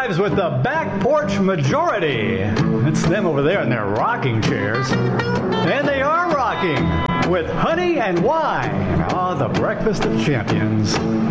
Arrives with the Back Porch Majority. It's them over there in their rocking chairs. And they are rocking with Honey and Wine. Ah, the breakfast of champions.